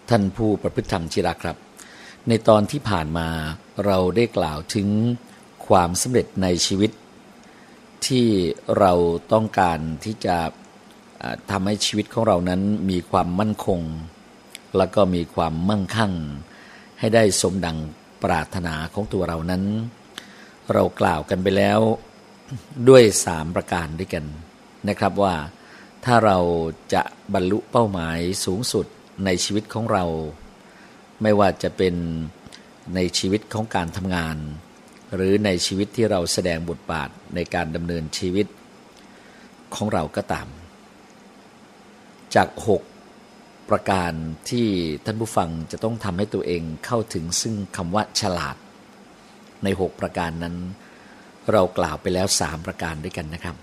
ท่านผู้ประพฤติธรรมที่รักครับในตอนที่ผ่านมาเราได้กล่าวถึงความสำเร็จในชีวิตที่เราต้องการที่จะทำให้ชีวิตของเรานั้นมีความมั่นคงแล้วก็มีความมั่งคั่งให้ได้สมดังปรารถนาของตัวเรานั้นเรากล่าวกันไปแล้วด้วย3ประการด้วยกันนะครับว่าถ้าเราจะบรรลุเป้าหมายสูงสุดในชีวิตของเราไม่ว่าจะเป็นในชีวิตของการทำงานหรือในชีวิตที่เราแสดงบทบาทในการดำเนินชีวิตของเราก็ตามจาก6ประการที่ท่านผู้ฟังจะต้องทำให้ตัวเองเข้าถึงซึ่งคำว่าฉลาดใน6ประการนั้นเรากล่าวไปแล้ว3ประการด้วยกันนะครับ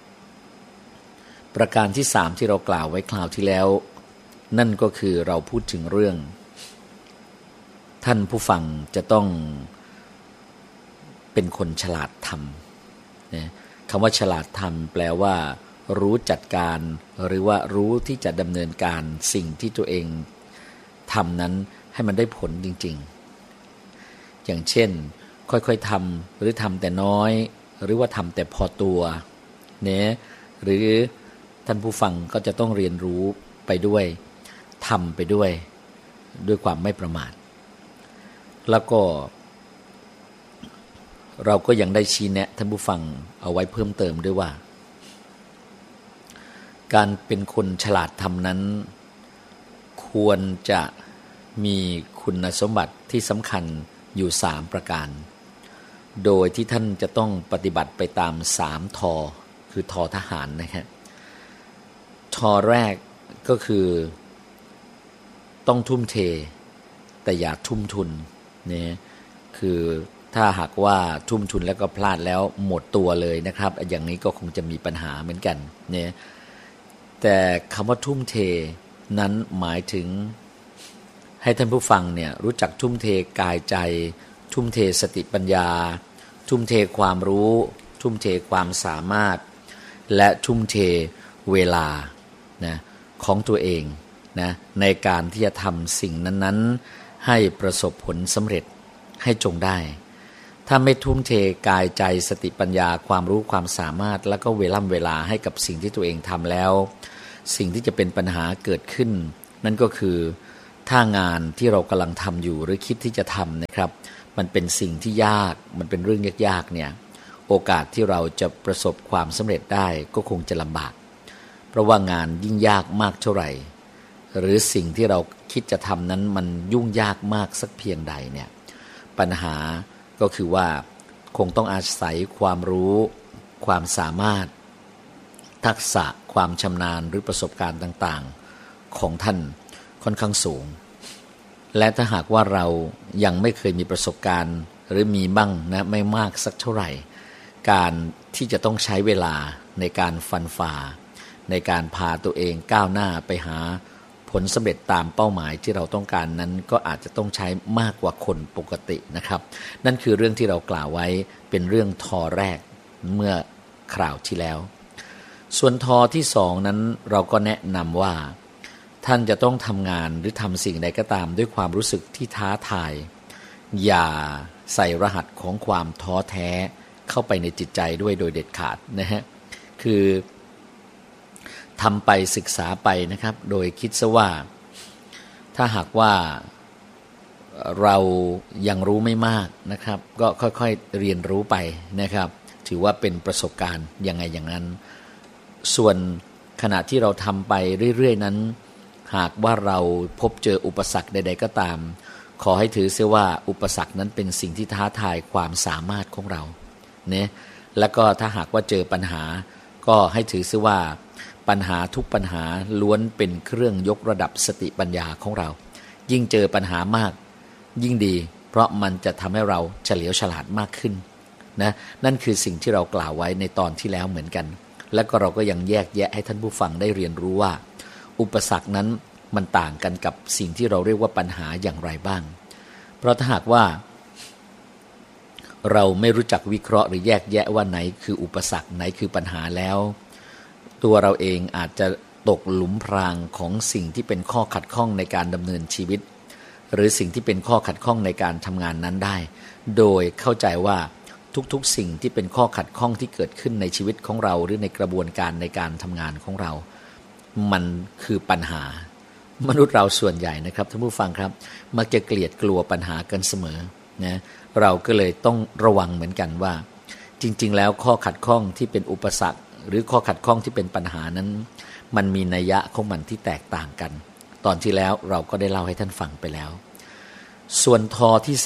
ประการที่3ที่เรากล่าวไว้คราวที่แล้วนั่นก็คือเราพูดถึงเรื่องท่านผู้ฟังจะต้องเป็นคนฉลาดทำนะคำว่าฉลาดทำแปลว่ารู้จัดการหรือว่ารู้ที่จะดำเนินการสิ่งที่ตัวเองทำนั้นให้มันได้ผลจริงๆอย่างเช่นค่อยๆทำหรือทำแต่น้อยหรือว่าทำแต่พอตัวเนี่ยหรือท่านผู้ฟังก็จะต้องเรียนรู้ไปด้วยทำไปด้วยความไม่ประมาทแล้วก็เราก็ยังได้ชี้แนะท่านผู้ฟังเอาไว้เพิ่มเติมด้วยว่าการเป็นคนฉลาดทำนั้นควรจะมีคุณสมบัติที่สำคัญอยู่3ประการโดยที่ท่านจะต้องปฏิบัติไปตาม3ทอคือทอทหารนะครับทอแรกก็คือต้องทุ่มเทแต่อย่าทุ่มทุนเนี่ยคือถ้าหากว่าทุ่มทุนแล้วก็พลาดแล้วหมดตัวเลยนะครับอย่างนี้ก็คงจะมีปัญหาเหมือนกันเนี่ยแต่คำว่าทุ่มเทนั้นหมายถึงให้ท่านผู้ฟังเนี่ยรู้จักทุ่มเทกายใจทุ่มเทสติปัญญาทุ่มเทความรู้ทุ่มเทความสามารถและทุ่มเทเวลานะของตัวเองนะในการที่จะทำสิ่งนั้นๆให้ประสบผลสำเร็จให้จงได้ถ้าไม่ทุ่มเทกายใจสติปัญญาความรู้ความสามารถแล้วก็เวลาให้กับสิ่งที่ตัวเองทำแล้วสิ่งที่จะเป็นปัญหาเกิดขึ้นนั่นก็คือถ้างานที่เรากำลังทำอยู่หรือคิดที่จะทำนะครับมันเป็นสิ่งที่ยากมันเป็นเรื่องยากๆเนี่ยโอกาสที่เราจะประสบความสำเร็จได้ก็คงจะลำบากเพราะว่างานยิ่งยากมากเท่าไหร่หรือสิ่งที่เราคิดจะทำนั้นมันยุ่งยากมากสักเพียงใดเนี่ยปัญหาก็คือว่าคงต้องอาศัยความรู้ความสามารถทักษะความชำนาญหรือประสบการณ์ต่างๆของท่านค่อนข้างสูงและถ้าหากว่าเรายังไม่เคยมีประสบการณ์หรือมีบ้างนะไม่มากสักเท่าไหร่การที่จะต้องใช้เวลาในการฟันฝ่าในการพาตัวเองก้าวหน้าไปหาผลสำเร็จตามเป้าหมายที่เราต้องการนั้นก็อาจจะต้องใช้มากกว่าคนปกตินะครับนั่นคือเรื่องที่เรากล่าวไว้เป็นเรื่องทอแรกเมื่อคราวที่แล้วส่วนทอที่2นั้นเราก็แนะนำว่าท่านจะต้องทำงานหรือทำสิ่งใดก็ตามด้วยความรู้สึกที่ท้าทายอย่าใส่รหัสของความท้อแท้เข้าไปในจิตใจด้วยโดยเด็ดขาดนะฮะคือทำไปศึกษาไปนะครับโดยคิดซะว่าถ้าหากว่าเรายังรู้ไม่มากนะครับก็ค่อยๆเรียนรู้ไปนะครับถือว่าเป็นประสบการณ์ยังไงอย่างนั้นส่วนขณะที่เราทำไปเรื่อยๆนั้นหากว่าเราพบเจออุปสรรคใดๆก็ตามขอให้ถือเสียว่าอุปสรรคนั้นเป็นสิ่งที่ท้าทายความสามารถของเราเนี่ยแล้วก็ถ้าหากว่าเจอปัญหาก็ให้ถือเสียว่าปัญหาทุกปัญหาล้วนเป็นเครื่องยกระดับสติปัญญาของเรายิ่งเจอปัญหามากยิ่งดีเพราะมันจะทำให้เราเฉลียวฉลาดมากขึ้นนะนั่นคือสิ่งที่เรากล่าวไว้ในตอนที่แล้วเหมือนกันแล้วก็เราก็ยังแยกแยะให้ท่านผู้ฟังได้เรียนรู้ว่าอุปสรรคนั้นมันต่างกันกับสิ่งที่เราเรียกว่าปัญหาอย่างไรบ้างเพราะถ้าหากว่าเราไม่รู้จักวิเคราะห์หรือแยกแยะว่าไหนคืออุปสรรคไหนคือปัญหาแล้วตัวเราเองอาจจะตกหลุมพรางของสิ่งที่เป็นข้อขัดข้องในการดำเนินชีวิตหรือสิ่งที่เป็นข้อขัดข้องในการทำงานนั้นได้โดยเข้าใจว่าทุกๆสิ่งที่เป็นข้อขัดข้องที่เกิดขึ้นในชีวิตของเราหรือในกระบวนการในการทำงานของเรามันคือปัญหามนุษย์เราส่วนใหญ่นะครับท่านผู้ฟังครับมักจะเกลียดกลัวปัญหากันเสมอนะเราก็เลยต้องระวังเหมือนกันว่าจริงๆแล้วข้อขัดข้องที่เป็นอุปสรรคหรือข้อขัดข้องที่เป็นปัญหานั้นมันมีนัยยะของมันที่แตกต่างกันตอนที่แล้วเราก็ได้เล่าให้ท่านฟังไปแล้วส่วนทอที่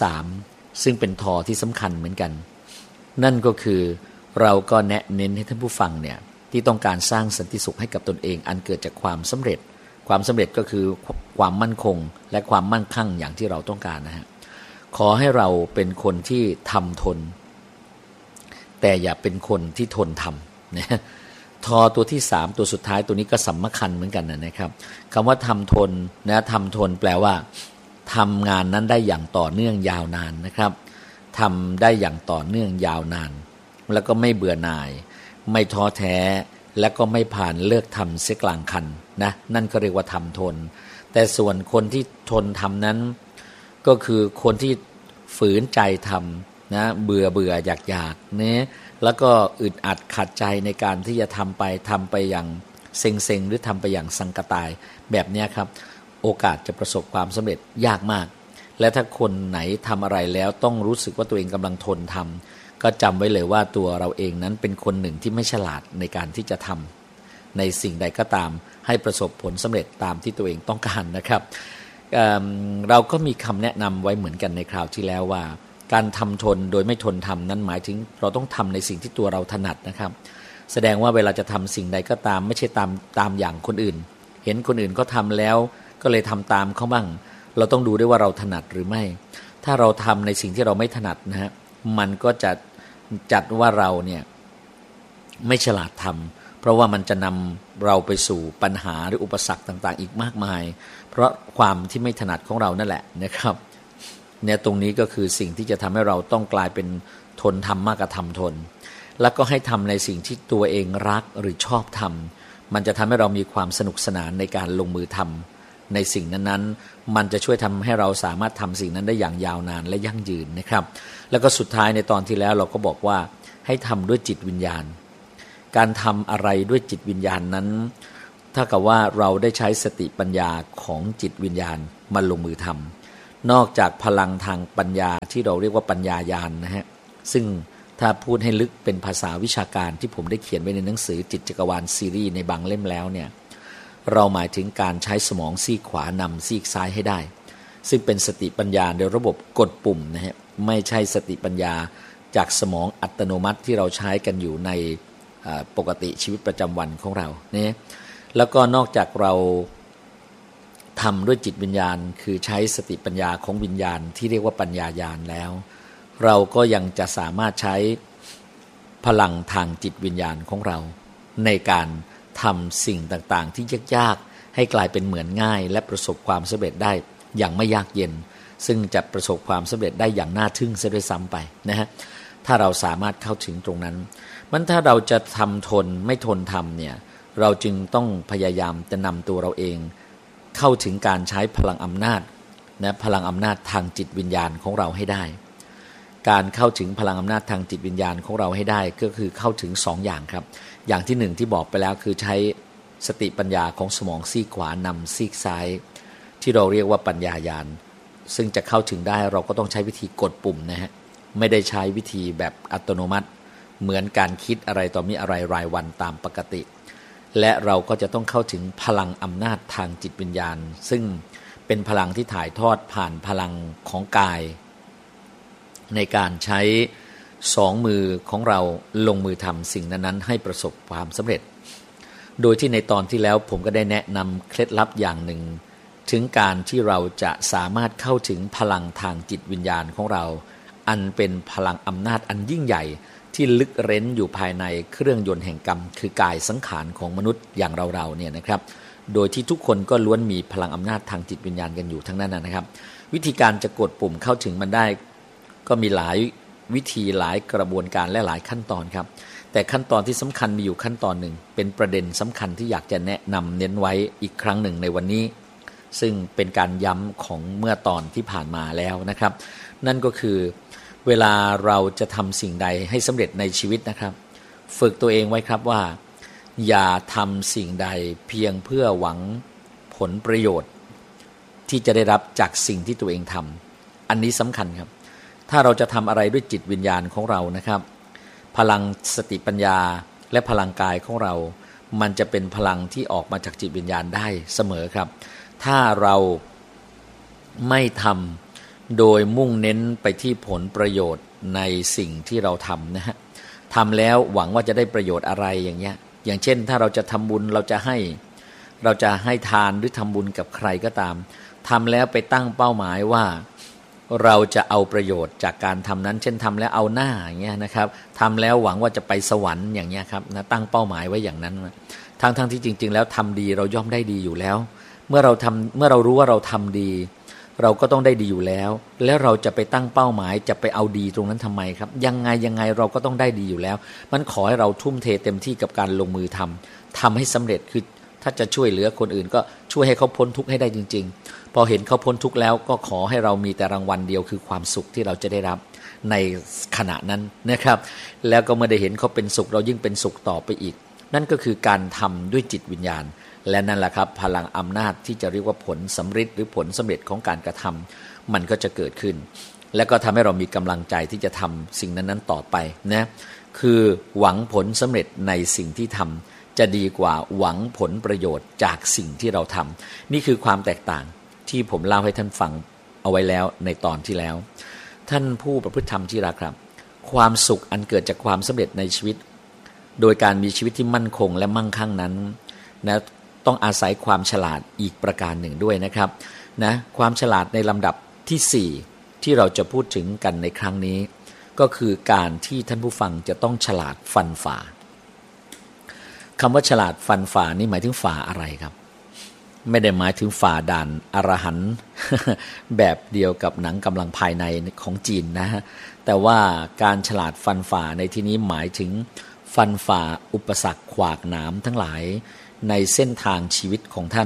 3ซึ่งเป็นทอที่สำคัญเหมือนกันนั่นก็คือเราก็แนะเน้นให้ท่านผู้ฟังเนี่ยที่ต้องการสร้างสันติสุขให้กับตนเองอันเกิดจากความสำเร็จก็คือความมั่นคงและความมั่นคั่งอย่างที่เราต้องการนะฮะขอให้เราเป็นคนที่ทำทนแต่อย่าเป็นคนที่ทนทำนะทอตัวที่3ตัวสุดท้ายตัวนี้ก็สำคัญเหมือนกันนะครับคำว่าทำทนนะทำทนแปลว่าทำงานนั้นได้อย่างต่อเนื่องยาวนานนะครับทำได้อย่างต่อเนื่องยาวนานแล้วก็ไม่เบื่อหน่ายไม่ท้อแท้และก็ไม่ผ่านเลิกทำเสียกลางคันนะนั่นก็เรียกว่าทำทนแต่ส่วนคนที่ทนทำนั้นก็คือคนที่ฝืนใจทำนะเบื่ออยากเนี่ยแล้วก็อึดอัดขัดใจในการที่จะทำไปอย่างเซ็งหรือทำไปอย่างสังกตายแบบนี้ครับโอกาสจะประสบความสำเร็จยากมากและถ้าคนไหนทำอะไรแล้วต้องรู้สึกว่าตัวเองกำลังทนทำก็จำไว้เลยว่าตัวเราเองนั้นเป็นคนหนึ่งที่ไม่ฉลาดในการที่จะทำในสิ่งใดก็ตามให้ประสบผลสำเร็จตามที่ตัวเองต้องการนะครับเราก็มีคำแนะนำไว้เหมือนกันในคราวที่แล้วว่าการทำทนโดยไม่ทนทำนั้นหมายถึงเราต้องทำในสิ่งที่ตัวเราถนัดนะครับแสดงว่าเวลาจะทำสิ่งใดก็ตามไม่ใช่ตามอย่างคนอื่นเห็นคนอื่นเขาทำแล้วก็เลยทำตามเขาบ้างเราต้องดูด้วยว่าเราถนัดหรือไม่ถ้าเราทำในสิ่งที่เราไม่ถนัดนะฮะมันก็จะจัดว่าเราเนี่ยไม่ฉลาดทำเพราะว่ามันจะนำเราไปสู่ปัญหาหรืออุปสรรคต่างๆอีกมากมายเพราะความที่ไม่ถนัดของเรานั่นแหละนะครับเนี่ยตรงนี้ก็คือสิ่งที่จะทำให้เราต้องกลายเป็นทนทำมากกว่าทำทนแล้วก็ให้ทำในสิ่งที่ตัวเองรักหรือชอบทำมันจะทำให้เรามีความสนุกสนานในการลงมือทำในสิ่งนั้นๆมันจะช่วยทำให้เราสามารถทำสิ่งนั้นได้อย่างยาวนานและยั่งยืนนะครับแล้วก็สุดท้ายในตอนที่แล้วเราก็บอกว่าให้ทำด้วยจิตวิญญาณการทำอะไรด้วยจิตวิญญาณนั้นถ้ากับว่าเราได้ใช้สติปัญญาของจิตวิญญาณมาลงมือทำนอกจากพลังทางปัญญาที่เราเรียกว่าปัญญาญาณนะฮะซึ่งถ้าพูดให้ลึกเป็นภาษาวิชาการที่ผมได้เขียนไว้ในหนังสือจิตจักรวาลซีรีส์ในบางเล่มแล้วเนี่ยเราหมายถึงการใช้สมองซีกขวานำซีกซ้ายให้ได้ซึ่งเป็นสติปัญญาโดยระบบกดปุ่มนะฮะไม่ใช่สติปัญญาจากสมองอัตโนมัติที่เราใช้กันอยู่ในปกติชีวิตประจำวันของเราเนี่ยแล้วก็นอกจากเราทำด้วยจิตวิญญาณคือใช้สติปัญญาของวิญญาณที่เรียกว่าปัญญาญาณแล้วเราก็ยังจะสามารถใช้พลังทางจิตวิญญาณของเราในการทำสิ่งต่างๆที่ยากๆให้กลายเป็นเหมือนง่ายและประสบความสำเร็จได้อย่างไม่ยากเย็นซึ่งจะประสบความสำเร็จได้อย่างน่าทึ่งซะด้วยซ้ำไปนะฮะถ้าเราสามารถเข้าถึงตรงนั้นมันถ้าเราจะทำทนไม่ทนทำเนี่ยเราจึงต้องพยายามจะนำตัวเราเองเข้าถึงการใช้พลังอำนาจนะพลังอำนาจทางจิตวิญญาณของเราให้ได้การเข้าถึงพลังอำนาจทางจิตวิญญาณของเราให้ได้ก็คือเข้าถึง2 อย่างครับอย่างที่1ที่บอกไปแล้วคือใช้สติปัญญาของสมองซีกขวานำซีกซ้ายที่เราเรียกว่าปัญญาญาณซึ่งจะเข้าถึงได้เราก็ต้องใช้วิธีกดปุ่มนะฮะไม่ได้ใช้วิธีแบบอัตโนมัติเหมือนการคิดอะไรต่อมีอะไรรายวันตามปกติและเราก็จะต้องเข้าถึงพลังอำนาจทางจิตวิญญาณซึ่งเป็นพลังที่ถ่ายทอดผ่านพลังของกายในการใช้2 มือของเราลงมือทำสิ่งนั้นๆให้ประสบความสำเร็จโดยที่ในตอนที่แล้วผมก็ได้แนะนำเคล็ดลับอย่างหนึ่งถึงการที่เราจะสามารถเข้าถึงพลังทางจิตวิญญาณของเราอันเป็นพลังอำนาจอันยิ่งใหญ่ที่ลึกเร้นอยู่ภายในเครื่องยนต์แห่งกรรมคือกายสังขารของมนุษย์อย่างเราเนี่ยนะครับโดยที่ทุกคนก็ล้วนมีพลังอำนาจทางจิตวิญญาณกันอยู่ทั้งนั้นนะครับวิธีการจะกดปุ่มเข้าถึงมันได้ก็มีหลายวิธีหลายกระบวนการและหลายขั้นตอนครับแต่ขั้นตอนที่สำคัญมีอยู่ขั้นตอนหนึ่งเป็นประเด็นสำคัญที่อยากจะแนะนำเน้นไว้อีกครั้งหนึ่งในวันนี้ซึ่งเป็นการย้ำของเมื่อตอนที่ผ่านมาแล้วนะครับนั่นก็คือเวลาเราจะทำสิ่งใดให้สำเร็จในชีวิตนะครับฝึกตัวเองไว้ครับว่าอย่าทำสิ่งใดเพียงเพื่อหวังผลประโยชน์ที่จะได้รับจากสิ่งที่ตัวเองทำอันนี้สำคัญครับถ้าเราจะทำอะไรด้วยจิตวิญญาณของเรานะครับพลังสติปัญญาและพลังกายของเรามันจะเป็นพลังที่ออกมาจากจิตวิญญาณได้เสมอครับถ้าเราไม่ทำโดยมุ่งเน้นไปที่ผลประโยชน์ในสิ่งที่เราทำนะฮะทำแล้วหวังว่าจะได้ประโยชน์อะไรอย่างเงี้ยอย่างเช่นถ้าเราจะทำบุญเราจะให้ทานหรือทำบุญกับใครก็ตามทำแล้วไปตั้งเป้าหมายว่าเราจะเอาประโยชน์จากการทำนั้นเช่นทำแล้วเอาหน้าอย่างเงี้ยนะครับทำแล้วหวังว่าจะไปสวรรค์อย่างเงี้ยครับนะตั้งเป้าหมายไว้อย่างนั้นทั้งที่จริงๆแล้วทำดีเราย่อมได้ดีอยู่แล้วเมื่อเรารู้ว่าเราทำดีเราก็ต้องได้ดีอยู่แล้วแล้วเราจะไปตั้งเป้าหมายจะไปเอาดีตรงนั้นทำไมครับยังไงเราก็ต้องได้ดีอยู่แล้วมันขอให้เราทุ่มเทเต็มที่กับการลงมือทำให้สำเร็จคือถ้าจะช่วยเหลือคนอื่นก็ช่วยให้เขาพ้นทุกข์ให้ได้จริงๆพอเห็นเขาพ้นทุกข์แล้วก็ขอให้เรามีแต่รางวัลเดียวคือความสุขที่เราจะได้รับในขณะนั้นนะครับแล้วก็เมื่อได้เห็นเขาเป็นสุขเรายิ่งเป็นสุขต่อไปอีกนั่นก็คือการทำด้วยจิตวิญญาณและนั่นแหละครับพลังอำนาจที่จะเรียกว่าผลสำฤทธิ์หรือผลสำเร็จของการกระทำมันก็จะเกิดขึ้นและก็ทำให้เรามีกำลังใจที่จะทำสิ่งนั้นๆต่อไปนะคือหวังผลสำเร็จในสิ่งที่ทำจะดีกว่าหวังผลประโยชน์จากสิ่งที่เราทำนี่คือความแตกต่างที่ผมเล่าให้ท่านฟังเอาไว้แล้วในตอนที่แล้วท่านผู้ประพฤติธรรมที่รักครับความสุขอันเกิดจากความสำเร็จในชีวิตโดยการมีชีวิตที่มั่นคงและมั่งคั่งนั้นนะต้องอาศัยความฉลาดอีกประการหนึ่งด้วยนะครับนะความฉลาดในลำดับที่4ที่เราจะพูดถึงกันในครั้งนี้ก็คือการที่ท่านผู้ฟังจะต้องฉลาดฟันฝ่าคำว่าฉลาดฟันฝ่านี่หมายถึงฝ่าอะไรครับไม่ได้หมายถึงฝ่าด่านอรหันต์ แบบเดียวกับหนังกำลังภายในของจีนนะฮะแต่ว่าการฉลาดฟันฝ่าในที่นี้หมายถึงฟันฝ่าอุปสรรคขวากหนามทั้งหลายในเส้นทางชีวิตของท่าน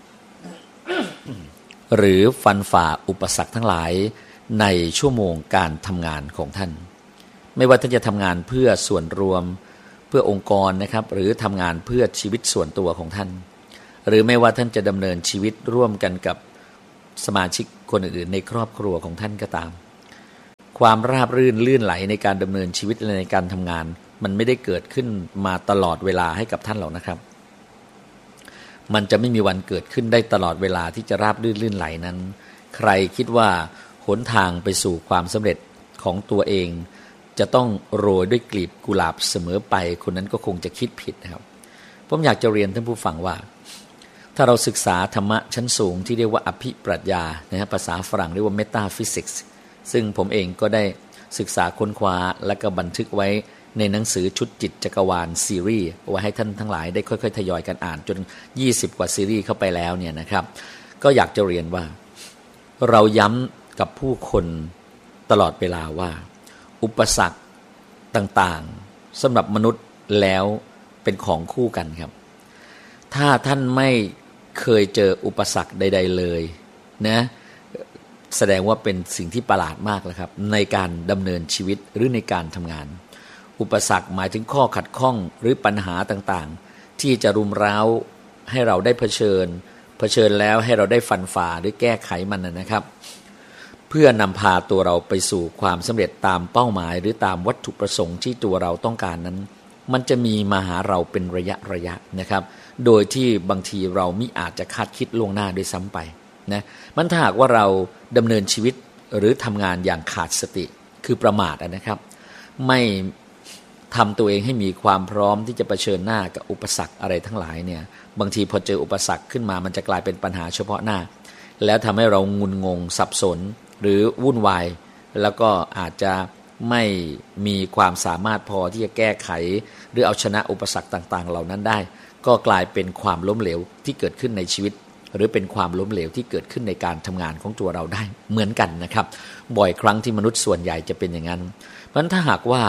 หรือฟันฝ่าอุปสรรคทั้งหลายในชั่วโมงการทำงานของท่านไม่ว่าท่านจะทำงานเพื่อส่วนรวมเพื่อองค์กรนะครับหรือทำงานเพื่อชีวิตส่วนตัวของท่านหรือไม่ว่าท่านจะดำเนินชีวิตร่วมกันกับสมาชิกคนอื่นๆในครอบครัวของท่านก็ตามความราบรื่นลื่นไหลในการดำเนินชีวิตและในการทำงานมันไม่ได้เกิดขึ้นมาตลอดเวลาให้กับท่านหรอกนะครับมันจะไม่มีวันเกิดขึ้นได้ตลอดเวลาที่จะราบรื่นลื่นไหลนั้นใครคิดว่าหนทางไปสู่ความสำเร็จของตัวเองจะต้องโรยด้วยกลีบกุหลาบเสมอไปคนนั้นก็คงจะคิดผิดนะครับผมอยากจะเรียนท่านผู้ฟังว่าถ้าเราศึกษาธรรมะชั้นสูงที่เรียกว่าอภิปรัชญานะฮะภาษาฝรั่งเรียกว่าเมตาฟิสิกส์ซึ่งผมเองก็ได้ศึกษาค้นคว้าและก็บันทึกไว้ในหนังสือชุดจิตจักรวาลซีรีส์ไว้ให้ท่านทั้งหลายได้ค่อยๆทยอยกันอ่านจน20กว่าซีรีส์เข้าไปแล้วเนี่ยนะครับก็อยากจะเรียนว่าเราย้ำกับผู้คนตลอดเวลาว่าอุปสรรคต่างๆสำหรับมนุษย์แล้วเป็นของคู่กันครับถ้าท่านไม่เคยเจออุปสรรคใดๆเลยนะแสดงว่าเป็นสิ่งที่ประหลาดมากเลยครับในการดำเนินชีวิตหรือในการทำงานอุปสรรคหมายถึงข้อขัดข้องหรือปัญหาต่างๆที่จะรุมเร้าให้เราได้เผชิญแล้วให้เราได้ฟันฝ่าหรือแก้ไขมันนะครับเพื่อนำพาตัวเราไปสู่ความสำเร็จตามเป้าหมายหรือตามวัตถุประสงค์ที่ตัวเราต้องการนั้นมันจะมีมาหาเราเป็นระยะนะครับโดยที่บางทีเรามิอาจจะคาดคิดล่วงหน้าด้วยซ้ำไปนะมันถ้าหากว่าเราดำเนินชีวิตหรือทำงานอย่างขาดสติคือประมาทนะครับไม่ทำตัวเองให้มีความพร้อมที่จะเผชิญหน้ากับอุปสรรคอะไรทั้งหลายเนี่ยบางทีพอเจออุปสรรคขึ้นมามันจะกลายเป็นปัญหาเฉพาะหน้าแล้วทำให้เรางุนงงสับสนหรือวุ่นวายแล้วก็อาจจะไม่มีความสามารถพอที่จะแก้ไขหรือเอาชนะอุปสรรคต่างๆเหล่านั้นได้ก็กลายเป็นความล้มเหลวที่เกิดขึ้นในชีวิตหรือเป็นความล้มเหลวที่เกิดขึ้นในการทำงานของตัวเราได้เหมือนกันนะครับบ่อยครั้งที่มนุษย์ส่วนใหญ่จะเป็นอย่างนั้นเพราะฉะนั้นถ้าหากว่า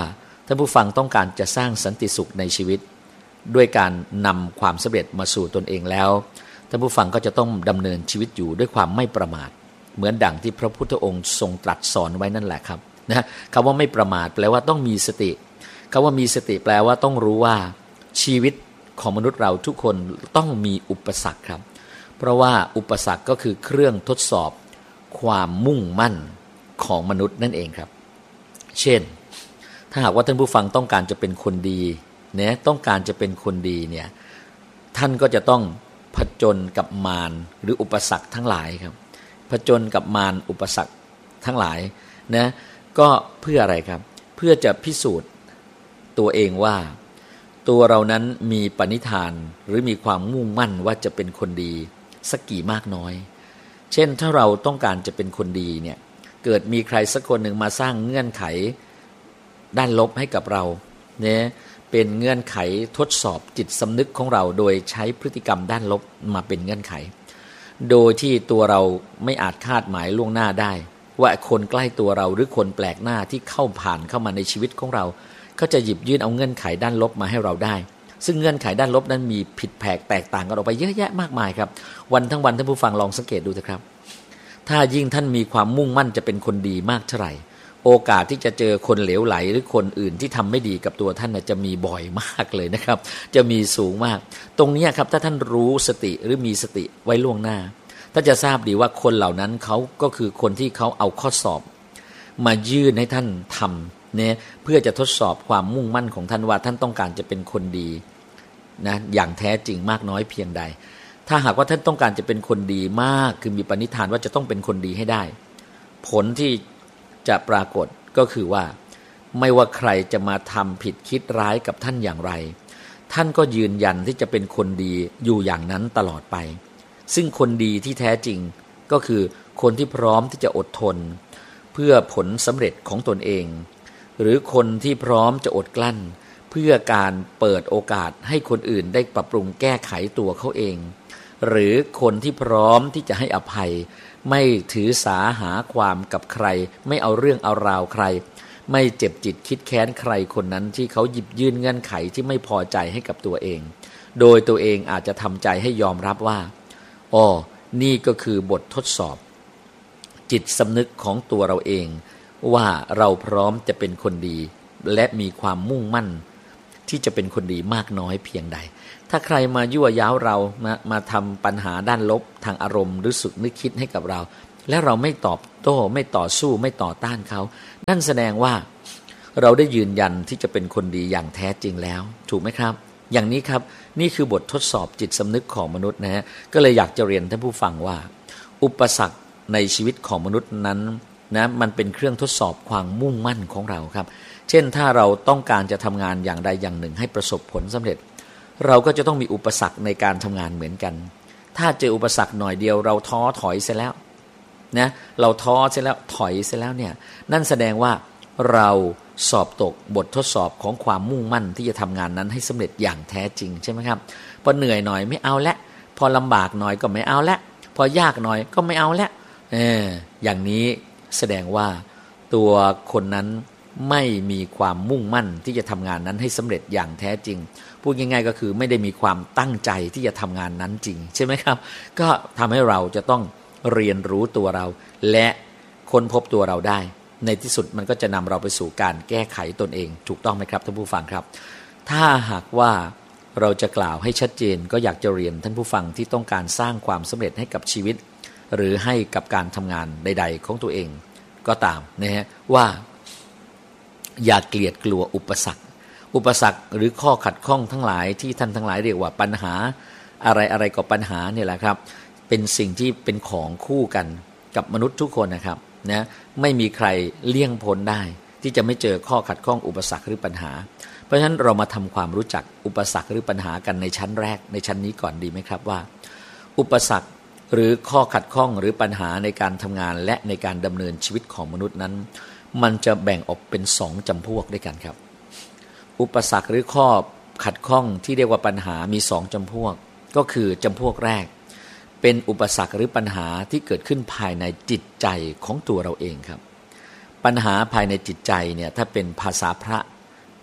ท่านผู้ฟังต้องการจะสร้างสันติสุขในชีวิตด้วยการนำความสำเร็จมาสู่ตนเองแล้วท่านผู้ฟังก็จะต้องดำเนินชีวิตอยู่ด้วยความไม่ประมาทเหมือนดั่งที่พระพุทธองค์ทรงตรัสสอนไว้นั่นแหละครับนะคำว่าไม่ประมาทแปลว่าต้องมีสติคำว่ามีสติแปลว่าต้องรู้ว่าชีวิตของมนุษย์เราทุกคนต้องมีอุปสรรคครับเพราะว่าอุปสรรคก็คือเครื่องทดสอบความมุ่งมั่นของมนุษย์นั่นเองครับเช่นถ้าหากว่าท่านผู้ฟังต้องการจะเป็นคนดีเนี่ยต้องการจะเป็นคนดีเนี่ยท่านก็จะต้องผจญกับมารหรืออุปสรรคทั้งหลายครับผจญกับมารอุปสรรคทั้งหลายนะก็เพื่ออะไรครับเพื่อจะพิสูจน์ตัวเองว่าตัวเรานั้นมีปณิธานหรือมีความมุ่งมั่นว่าจะเป็นคนดีสักกี่มากน้อยเช่นถ้าเราต้องการจะเป็นคนดีเนี่ยเกิดมีใครสักคนหนึ่งมาสร้างเงื่อนไขด้านลบให้กับเราเนี่ยเป็นเงื่อนไขทดสอบจิตสำนึกของเราโดยใช้พฤติกรรมด้านลบมาเป็นเงื่อนไขโดยที่ตัวเราไม่อาจคาดหมายล่วงหน้าได้ว่าคนใกล้ตัวเราหรือคนแปลกหน้าที่เข้ามาในชีวิตของเราก็จะหยิบยื่นเอาเงื่อนไขด้านลบมาให้เราได้ซึ่งเงื่อนไขด้านลบนั้นมีผิดแผกแตกต่างกันออกไปเยอะแยะมากมายครับวันทั้งวันท่านผู้ฟังลองสังเกตดูเถอะครับถ้ายิ่งท่านมีความมุ่งมั่นจะเป็นคนดีมากเท่าไหร่โอกาสที่จะเจอคนเหลวไหลหรือคนอื่นที่ทำไม่ดีกับตัวท่านจะมีบ่อยมากเลยนะครับจะมีสูงมากตรงนี้ครับถ้าท่านรู้สติหรือมีสติไว้ล่วงหน้าท่านจะทราบดีว่าคนเหล่านั้นเขาก็คือคนที่เขาเอาข้อสอบมายื่นให้ท่านทำเนี่ยเพื่อจะทดสอบความมุ่งมั่นของท่านว่าท่านต้องการจะเป็นคนดีนะอย่างแท้จริงมากน้อยเพียงใดถ้าหากว่าท่านต้องการจะเป็นคนดีมากคือมีปณิธานว่าจะต้องเป็นคนดีให้ได้ผลที่จะปรากฏก็คือว่าไม่ว่าใครจะมาทำผิดคิดร้ายกับท่านอย่างไรท่านก็ยืนยันที่จะเป็นคนดีอยู่อย่างนั้นตลอดไปซึ่งคนดีที่แท้จริงก็คือคนที่พร้อมที่จะอดทนเพื่อผลสำเร็จของตนเองหรือคนที่พร้อมจะอดกลั้นเพื่อการเปิดโอกาสให้คนอื่นได้ปรับปรุงแก้ไขตัวเขาเองหรือคนที่พร้อมที่จะให้อภัยไม่ถือสาหาความกับใครไม่เอาเรื่องเอาราวใครไม่เจ็บจิตคิดแค้นใครคนนั้นที่เขาหยิบยื่นเงื่อนไขที่ไม่พอใจให้กับตัวเองโดยตัวเองอาจจะทำใจให้ยอมรับว่าอ๋อนี่ก็คือบททดสอบจิตสำนึกของตัวเราเองว่าเราพร้อมจะเป็นคนดีและมีความมุ่งมั่นที่จะเป็นคนดีมากน้อยเพียงใดถ้าใครมายั่วย้าวเรามาทำปัญหาด้านลบทางอารมณ์หรือสึกนึกคิดให้กับเราและเราไม่ตอบโต้ไม่ต่อสู้ไม่ต่อต้านเขานั่นแสดงว่าเราได้ยืนยันที่จะเป็นคนดีอย่างแท้จริงแล้วถูกไหมครับอย่างนี้ครับนี่คือบททดสอบจิตสำนึกของมนุษย์นะฮะก็เลยอยากจะเรียนท่านผู้ฟังว่าอุปสรรคในชีวิตของมนุษย์นั้นนะมันเป็นเครื่องทดสอบความมุ่งมั่นของเราครับเช่นถ้าเราต้องการจะทำงานอย่างใดอย่างหนึ่งให้ประสบผลสำเร็จเราก็จะต้องมีอุปสรรคในการทำงานเหมือนกันถ้าเจออุปสรรคหน่อยเดียวเราท้อถอยเสียแล้วนะเราท้อเสียแล้วถอยเสียแล้วเนี่ยนั่นแสดงว่าเราสอบตกบททดสอบของความมุ่งมั่นที่จะทำงานนั้นให้สำเร็จอย่างแท้จริงใช่ไหมครับพอเหนื่อยหน่อยไม่เอาละพอลำบากหน่อยก็ไม่เอาละพอยากหน่อยก็ไม่เอาละอย่างนี้แสดงว่าตัวคนนั้นไม่มีความมุ่งมั่นที่จะทำงานนั้นให้สำเร็จอย่างแท้จริงพูดง่ายๆก็คือไม่ได้มีความตั้งใจที่จะทำงานนั้นจริงใช่ไหมครับก็ทำให้เราจะต้องเรียนรู้ตัวเราและค้นพบตัวเราได้ในที่สุดมันก็จะนำเราไปสู่การแก้ไขตนเองถูกต้องไหมครับท่านผู้ฟังครับถ้าหากว่าเราจะกล่าวให้ชัดเจนก็อยากจะเรียนท่านผู้ฟังที่ต้องการสร้างความสำเร็จให้กับชีวิตหรือให้กับการทำงานใดๆของตัวเองก็ตามนะฮะว่าอย่าเกลียดกลัวอุปสรรคหรือข้อขัดข้องทั้งหลายที่ท่านทั้งหลายเรียกว่าปัญหาอะไรก็ปัญหาเนี่ยแหละครับเป็นสิ่งที่เป็นของคู่กันกับมนุษย์ทุกคนนะครับนะไม่มีใครเลี่ยงพ้นได้ที่จะไม่เจอข้อขัดข้องอุปสรรคหรือปัญหาเพราะฉะนั้นเรามาทำความรู้จักอุปสรรคหรือปัญหากันในชั้นแรกในชั้นนี้ก่อนดีไหมครับว่าอุปสรรคหรือข้อขัดข้องหรือปัญหาในการทำงานและในการดำเนินชีวิตของมนุษย์นั้นมันจะแบ่งออกเป็น2จำพวกด้วยกันครับอุปสรรคหรือข้อขัดข้องที่เรียกว่าปัญหามี2จำพวกก็คือจำพวกแรกเป็นอุปสรรคหรือปัญหาที่เกิดขึ้นภายในจิตใจของตัวเราเองครับปัญหาภายในจิตใจเนี่ยถ้าเป็นภาษาพระ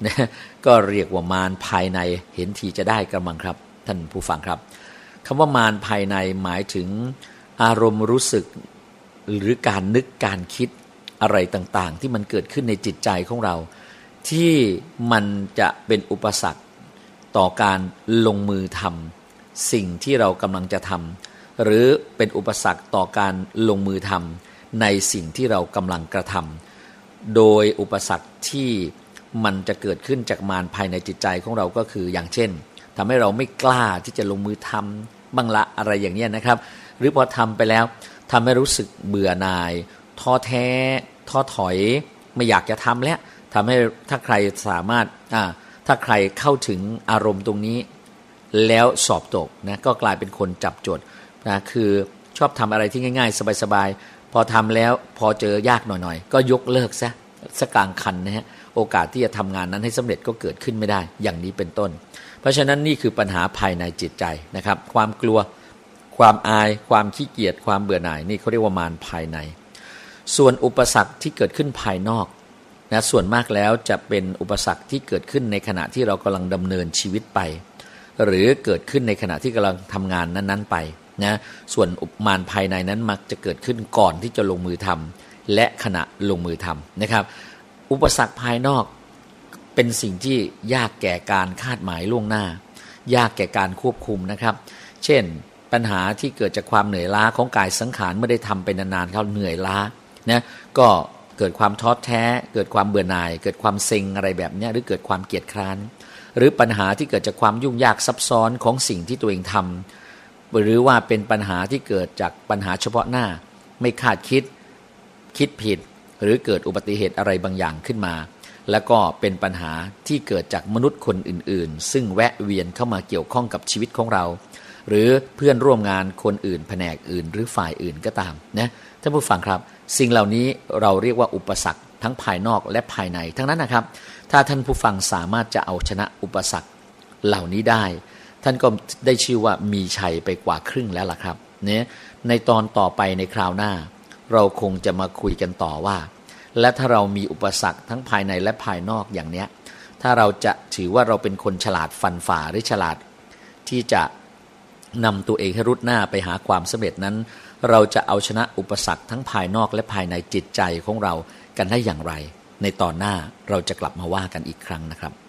นะก็เรียกว่ามารภายในเห็นทีจะได้กระมังครับท่านผู้ฟังครับคำว่ามารภายในหมายถึงอารมณ์รู้สึกหรือการนึกการคิดอะไรต่างๆที่มันเกิดขึ้นในจิตใจของเราที่มันจะเป็นอุปสรรคต่อการลงมือทำสิ่งที่เรากำลังจะทำหรือเป็นอุปสรรคต่อการลงมือทำในสิ่งที่เรากำลังกระทำโดยอุปสรรคที่มันจะเกิดขึ้นจากมารภายในจิตใจของเราก็คืออย่างเช่นทำให้เราไม่กล้าที่จะลงมือทำบ้างละอะไรอย่างนี้นะครับหรือพอทำไปแล้วทำให้รู้สึกเบื่อหน่ายท้อแท้ท้อถอยไม่อยากจะทำแล้วทำให้ถ้าใครสามารถถ้าใครเข้าถึงอารมณ์ตรงนี้แล้วสอบตกนะก็กลายเป็นคนจับจดนะคือชอบทำอะไรที่ง่ายๆสบายๆพอทำแล้วพอเจอยากหน่อยๆก็ยกเลิกซะกลางคันนะฮะโอกาสที่จะทำงานนั้นให้สำเร็จก็เกิดขึ้นไม่ได้อย่างนี้เป็นต้นเพราะฉะนั้นนี่คือปัญหาภายในจิตใจนะครับความกลัวความอายความขี้เกียจความเบื่อหน่ายนี่เขาเรียกว่ามารภายในส่วนอุปสรรคที่เกิดขึ้นภายนอกนะส่วนมากแล้วจะเป็นอุปสรรคที่เกิดขึ้นในขณะที่เรากำลังดำเนินชีวิตไปหรือเกิดขึ้นในขณะที่กำลังทำงานนั้นๆไปนะส่วนมารภายในนั้นมักจะเกิดขึ้นก่อนที่จะลงมือทำและขณะลงมือทำนะครับอุปสรรคภายนอกเป็นสิ่งที่ยากแก่การคาดหมายล่วงหน้ายากแก่การควบคุมนะครับเช่นปัญหาที่เกิดจากความเหนื่อยล้าของกายสังขารเมื่อได้ทำไปนานๆเขาเหนื่อยล้านะก็เกิดความท้อแท้เกิดความเบื่อหน่ายเกิดความเซ็งอะไรแบบนี้หรือเกิดความเกียจคร้านหรือปัญหาที่เกิดจากความยุ่งยากซับซ้อนของสิ่งที่ตัวเองทำหรือว่าเป็นปัญหาที่เกิดจากปัญหาเฉพาะหน้าไม่คาดคิดผิดหรือเกิดอุบัติเหตุอะไรบางอย่างขึ้นมาแล้วก็เป็นปัญหาที่เกิดจากมนุษย์คนอื่นๆซึ่งแวะเวียนเข้ามาเกี่ยวข้องกับชีวิตของเราหรือเพื่อนร่วมงานคนอื่นแผนกอื่นหรือฝ่ายอื่นก็ตามนะท่านผู้ฟังครับสิ่งเหล่านี้เราเรียกว่าอุปสรรคทั้งภายนอกและภายในทั้งนั้นนะครับถ้าท่านผู้ฟังสามารถจะเอาชนะอุปสรรคเหล่านี้ได้ท่านก็ได้ชื่อว่ามีชัยไปกว่าครึ่งแล้วล่ะครับเนี่ยในตอนต่อไปในคราวหน้าเราคงจะมาคุยกันต่อว่าและถ้าเรามีอุปสรรคทั้งภายในและภายนอกอย่างเนี้ยถ้าเราจะถือว่าเราเป็นคนฉลาดฟันฝ่าหรือฉลาดที่จะนำตัวเองให้รุดหน้าไปหาความสำเร็จนั้นเราจะเอาชนะอุปสรรคทั้งภายนอกและภายในจิตใจของเรากันได้อย่างไรในตอนหน้าเราจะกลับมาว่ากันอีกครั้งนะครับ